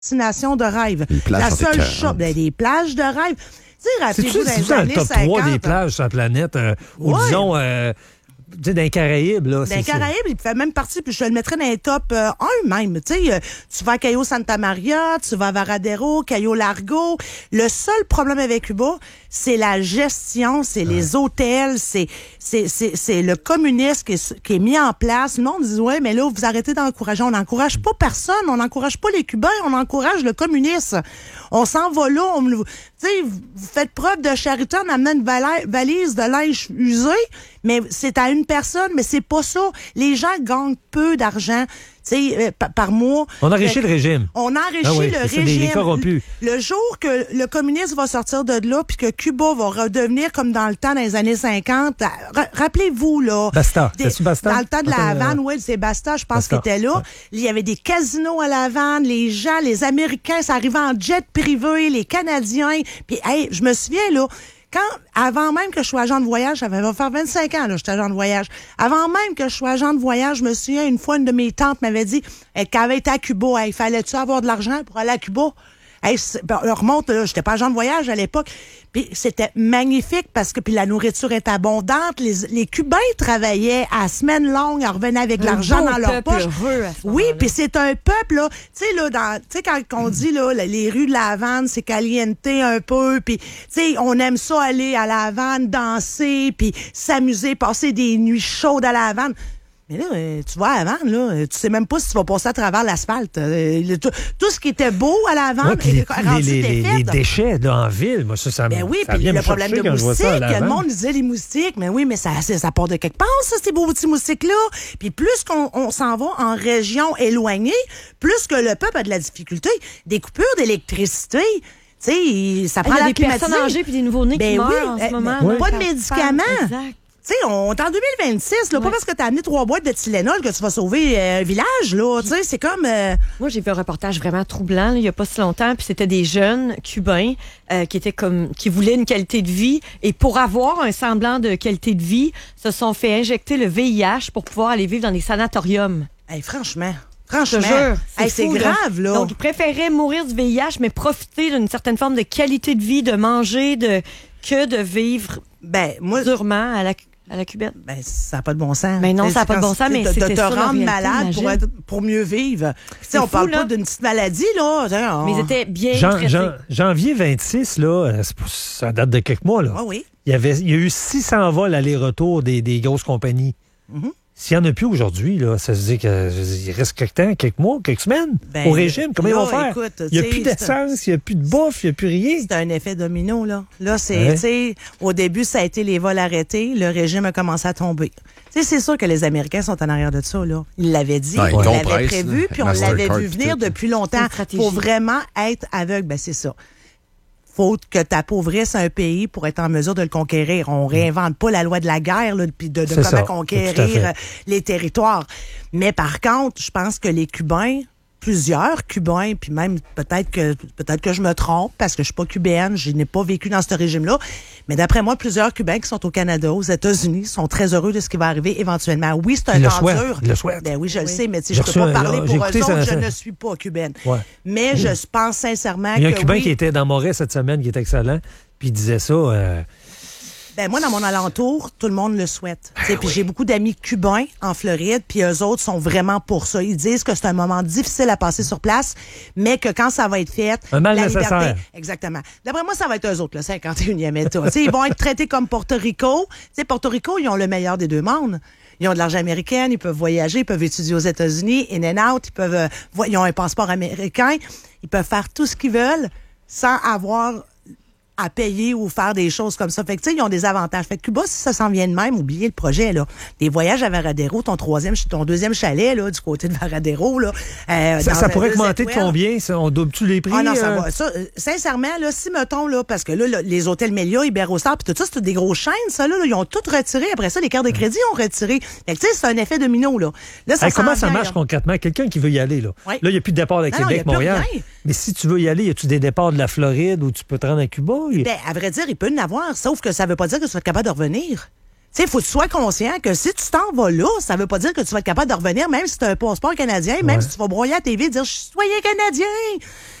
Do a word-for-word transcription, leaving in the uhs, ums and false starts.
destination de rêve. La seule chose, ben, des plages de rêve. Tu sais, rappelez-vous C'est-tu dans dans les le années top cinquante. trois des plages sur la planète, euh, ou Ouais. disons, euh, tu sais, dans les Caraïbes, là. Dans les Caraïbes, il fait même partie, puis je te le mettrais dans les top euh, un même. Tu sais, euh, tu vas à Cayo Santa Maria, tu vas à Varadero, Cayo Largo. Le seul problème avec Cuba, c'est la gestion, c'est ouais. les hôtels, c'est c'est c'est c'est le communisme qui est, qui est mis en place. Le monde dit ouais, mais là vous arrêtez d'encourager. On n'encourage pas personne, on n'encourage pas les Cubains, on encourage le communisme. On s'en va là, on, tu sais, vous faites preuve de charité en amenant une valise de linge usé, mais c'est à une personne, mais c'est pas ça. Les gens gagnent peu d'argent. Tu sais, euh, par, par mois. On enrichit fait, le régime. On enrichit ah oui, le c'est régime. Des corrompus. Le, le jour que le communisme va sortir de là, puis que Cuba va redevenir comme dans le temps, dans les années cinquante, ra- rappelez-vous, là. Basta. Des, C'est Basta? Dans le temps de la Havane, euh... oui, c'est Basta, je pense qu'il était là. Ouais. Il y avait des casinos à la Havane, les gens, les Américains, ça arrivait en jet privé, les Canadiens. Puis, hey, je me souviens, là, quand, avant même que je sois agent de voyage, ça va faire vingt-cinq ans, là, j'étais agent de voyage. Avant même que je sois agent de voyage, je me souviens, une fois, une de mes tantes m'avait dit, qu'elle avait été à Cuba, il fallait-tu avoir de l'argent pour aller à Cuba? Hey, ben, on remonte, là, j'étais pas agent de voyage à l'époque. Puis c'était magnifique parce que puis la nourriture est abondante. Les, les Cubains travaillaient à semaine longue, ils revenaient avec de l'argent dans leur poche. Oui, puis c'est un peuple, là. Tu sais, là, dans, tu sais, quand on dit, là, les rues de la Havane, c'est caliente un peu, puis, tu sais, on aime ça aller à la Havane, danser, puis s'amuser, passer des nuits chaudes à la Havane. Mais là, tu vas à la Havane, là, tu sais même pas si tu vas passer à travers l'asphalte. Tout, tout ce qui était beau à la Havane ouais, est rendu les, les, défaite. Les déchets là, en ville, moi, ça, ça ben oui, ça puis le problème de moustiques, le monde disait les moustiques, mais oui, mais ça, ça part de quelque part, ça, ces beaux petits moustiques-là. Puis plus qu'on on s'en va en région éloignée, plus que le peuple a de la difficulté. Des coupures d'électricité. Tu sais, ça prend la des personnes âgées puis des nouveaux-nés ben qui meurent oui, en ce euh, moment. ben, là, pas de médicaments. Exact. Tu sais, on est en deux mille vingt-six, là, ouais. pas parce que t'as amené trois boîtes de Tylenol que tu vas sauver euh, un village, là. Tu sais, c'est comme... Euh... Moi, j'ai vu un reportage vraiment troublant, là, il y a pas si longtemps, puis c'était des jeunes Cubains euh, qui étaient comme... qui voulaient une qualité de vie, et pour avoir un semblant de qualité de vie, se sont fait injecter le V I H pour pouvoir aller vivre dans des sanatoriums. Hey, franchement... Franchement, je te jure, c'est, hey, c'est fou, grave, là. là. Donc, ils préféraient mourir du V I H, mais profiter d'une certaine forme de qualité de vie, de manger, de que de vivre ben, moi, durement à la, à la cubaine. Ben, ça n'a pas de bon sens. Mais non, ça n'a pas de bon sens, mais de, c'était de te ça, rendre réalité, malade pour, être, pour mieux vivre. C'est on fou, parle là. Pas d'une petite maladie, là. On... Mais ils étaient bien Jean, traités. Jean, janvier vingt-six, là, ça date de quelques mois, là. Ah oui. Il y, avait, il y a eu six cents vols aller-retour des, des grosses compagnies. Mm-hmm. S'il n'y en a plus aujourd'hui, là, ça se dit qu'il reste quelques temps, quelques mois, quelques semaines ben, au régime. Comment là, ils vont faire? Écoute, il n'y a plus d'essence, il n'y a plus de bouffe, il n'y a plus rien. C'est un effet domino, là. Là, c'est, ouais. tu sais, au début, ça a été les vols arrêtés. Le régime a commencé à tomber. Tu sais, c'est sûr que les Américains sont en arrière de ça, là. Ils l'avaient dit, ouais, ils l'avaient prévu, puis on l'avait vu venir depuis longtemps. Pour vraiment être aveugle, ben c'est ça. Faut que tu appauvisses un pays pour être en mesure de le conquérir. On réinvente pas la loi de la guerre, là, puis de, de comment ça, conquérir les territoires. Mais par contre, je pense que les Cubains, plusieurs Cubains, puis même peut-être que peut-être que je me trompe parce que je suis pas cubaine, je n'ai pas vécu dans ce régime-là, mais d'après moi, plusieurs Cubains qui sont au Canada, aux États-Unis, sont très heureux de ce qui va arriver éventuellement. Oui, c'est un le temps souhaite, dur. Le souhaite. Ben oui, je oui. le sais, mais tu sais, je peux pas parler là, pour eux autres, ça, je ça. ne suis pas cubaine. Ouais. Mais oui. je pense sincèrement que il y a un Cubain oui, qui était dans Montréal cette semaine, qui était excellent, puis il disait ça... Euh... Ben moi, dans mon alentour, tout le monde le souhaite. Ah, puis oui. J'ai beaucoup d'amis cubains en Floride, puis eux autres sont vraiment pour ça. Ils disent que c'est un moment difficile à passer sur place, mais que quand ça va être fait, un mal la nécessaire. Liberté, exactement. D'après moi, ça va être eux autres, le cinquante et unième État. Ils vont être traités comme Porto Rico. T'sais, Porto Rico, ils ont le meilleur des deux mondes. Ils ont de l'argent américain, ils peuvent voyager, ils peuvent étudier aux États-Unis, in and out, ils peuvent, euh, ils ont un passeport américain, ils peuvent faire tout ce qu'ils veulent sans avoir à payer ou faire des choses comme ça. Fait que, tu sais, ils ont des avantages. Fait que Cuba, si ça s'en vient de même, oubliez le projet, là. Des voyages à Varadero, ton troisième, ton deuxième chalet, là, du côté de Varadero, là. Euh, ça ça pourrait augmenter de combien? Ça, on double-tu les prix? Ah non, ça euh... va. Ça, euh, sincèrement, là, si, mettons, là, parce que là, là les hôtels Melia, Iberostar, pis tout ça, c'est des grosses chaînes, ça, là, là, ils ont tout retiré. Après ça, les cartes de crédit ont retiré. Fait que, tu sais, c'est un effet domino, là. Là, ça hey, comment ça vient, marche là. concrètement? Quelqu'un qui veut y aller, là. Oui. Là, il n'y a plus de départ de non, Québec, non, Montréal. Mais si tu veux y aller, y a-tu des départs de la Floride où tu peux te rendre à Cuba? Ben, à vrai dire, il peut y en avoir, sauf que ça veut pas dire que tu vas être capable de revenir. sais, il faut que tu sois conscient que si tu t'en vas là, ça veut pas dire que tu vas être capable de revenir, même si tu as un passeport canadien, même ouais. si tu vas broyer à la T V et dire « Je suis citoyen canadien ».